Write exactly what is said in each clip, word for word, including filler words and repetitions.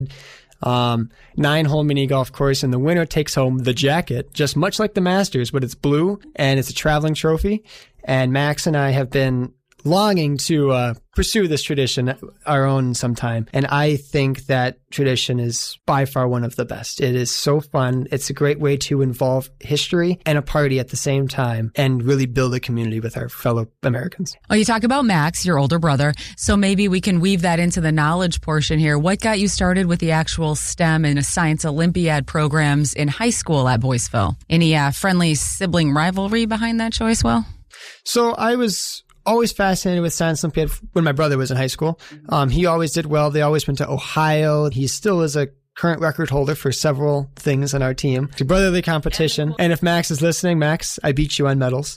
Um, nine hole mini golf course, and the winner takes home the jacket, just much like the Masters, but it's blue and it's a traveling trophy. And Max and I have been longing to uh, pursue this tradition our own sometime. And I think that tradition is by far one of the best. It is so fun. It's a great way to involve history and a party at the same time and really build a community with our fellow Americans. Well, you talk about Max, your older brother, so maybe we can weave that into the knowledge portion here. What got you started with the actual STEM and Science Olympiad programs in high school at Boyceville? Any uh, friendly sibling rivalry behind that choice, Will? So I was always fascinated with Science Olympiad when my brother was in high school. Um, he always did well. They always went to Ohio. He still is a current record holder for several things on our team. It's a brotherly competition. And if Max is listening, Max, I beat you on medals.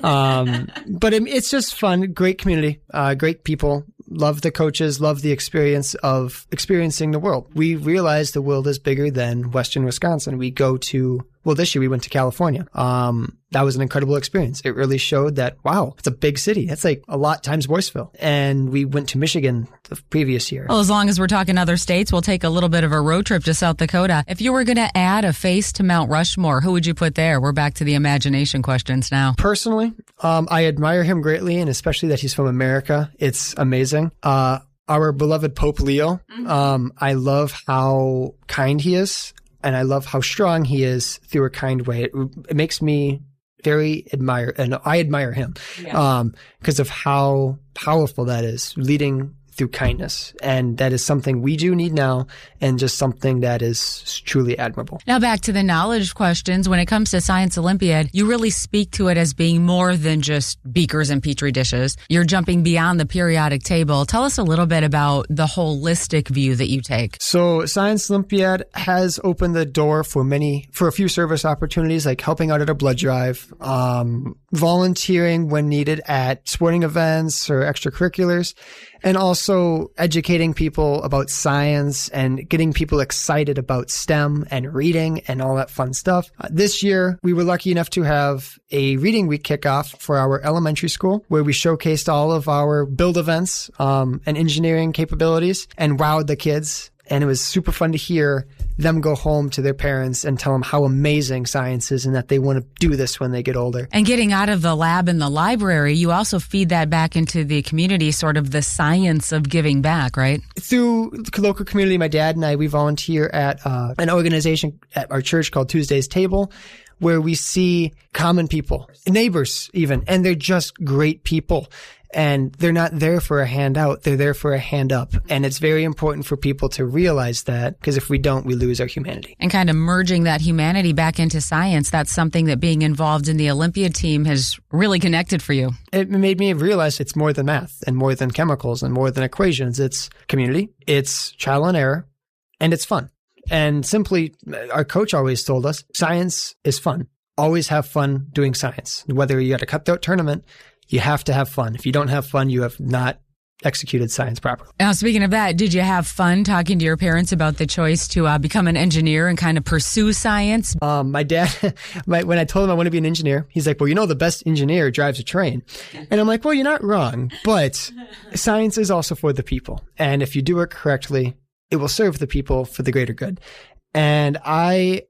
Um, but it, it's just fun. Great community, uh, great people. Love the coaches, love the experience of experiencing the world. We realize the world is bigger than Western Wisconsin. We go to, well, this year we went to California. Um, that was an incredible experience. It really showed that, wow, it's a big city. That's like a lot times Boyceville. And we went to Michigan the previous year. Well, as long as we're talking other states, we'll take a little bit of a road trip to South Dakota. If you were going to add a face to Mount Rushmore, who would you put there? We're back to the imagination questions now. Personally, um, I admire him greatly, and especially that he's from America. It's amazing. Uh, our beloved Pope Leo, um, I love how kind he is, and I love how strong he is through a kind way. It, it makes me very admire, and I admire him, yeah. um, because of how powerful that is, leading through kindness. And that is something we do need now, and just something that is truly admirable. Now back to the knowledge questions. When it comes to Science Olympiad, you really speak to it as being more than just beakers and petri dishes. You're jumping beyond the periodic table. Tell us a little bit about the holistic view that you take. So Science Olympiad has opened the door for many, for a few service opportunities, like helping out at a blood drive, um, volunteering when needed at sporting events or extracurriculars, and also educating people about science and getting people excited about STEM and reading and all that fun stuff. Uh, this year, we were lucky enough to have a reading week kickoff for our elementary school, where we showcased all of our build events um, and engineering capabilities and wowed the kids. And it was super fun to hear them go home to their parents and tell them how amazing science is and that they want to do this when they get older. And getting out of the lab and the library, you also feed that back into the community, sort of the science of giving back, right? Through the local community, my dad and I, we volunteer at uh, an organization at our church called Tuesday's Table, where we see common people, neighbors even, and they're just great people. And they're not there for a handout. They're there for a hand up. And it's very important for people to realize that, because if we don't, we lose our humanity. And kind of merging that humanity back into science, that's something that being involved in the Olympiad team has really connected for you. It made me realize it's more than math and more than chemicals and more than equations. It's community, it's trial and error, and it's fun. And simply, our coach always told us, science is fun. Always have fun doing science. Whether you're at a cutthroat tournament, you have to have fun. If you don't have fun, you have not executed science properly. Now, speaking of that, did you have fun talking to your parents about the choice to uh, become an engineer and kind of pursue science? Um, my dad, my, when I told him I want to be an engineer, he's like, well, you know, the best engineer drives a train. And I'm like, well, you're not wrong, but science is also for the people. And if you do it correctly, it will serve the people for the greater good. And I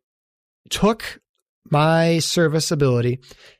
took my service ability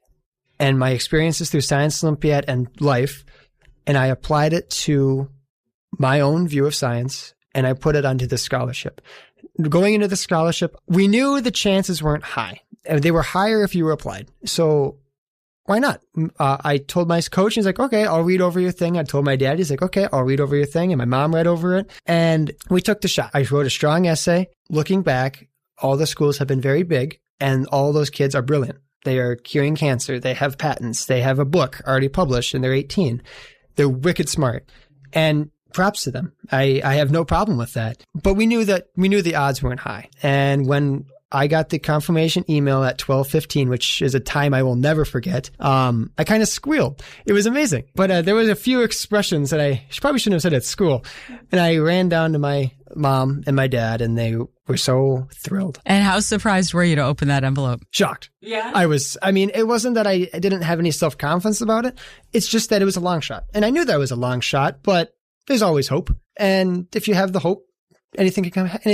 and my experiences through Science Olympiad and life, and I applied it to my own view of science, and I put it onto the scholarship. Going into the scholarship, we knew the chances weren't high. They were higher if you were applied. So why not? Uh, I told my coach, he's like, okay, I'll read over your thing. I told my dad, he's like, okay, I'll read over your thing. And my mom read over it. And we took the shot. I wrote a strong essay. Looking back, all the schools have been very big, and all those kids are brilliant. They are curing cancer. They have patents. They have a book already published, and they're eighteen. They're wicked smart. And props to them. I, I have no problem with that. But we knew that we knew the odds weren't high. And when I got the confirmation email at twelve fifteen, which is a time I will never forget, um, I kind of squealed. It was amazing. But uh, there was a few expressions that I probably shouldn't have said at school. And I ran down to my mom and my dad, and they were so thrilled. And how surprised were you to open that envelope? Shocked. Yeah. I was, I mean, it wasn't that I, I didn't have any self-confidence about it. It's just that it was a long shot. And I knew that was a long shot, but there's always hope. And if you have the hope, anything can come,